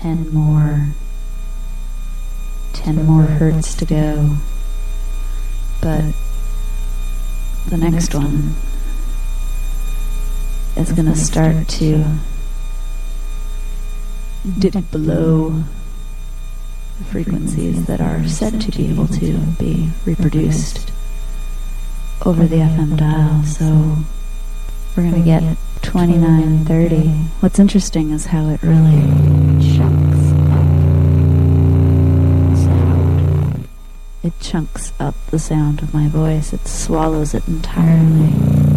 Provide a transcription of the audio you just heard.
10 more hertz to go. But the next one is going to start to dip below the frequencies that are said to be able to be reproduced over the FM dial. So we're going to get 2930. What's interesting is how it really chunks up sound. It chunks up the sound of my voice. It swallows it entirely.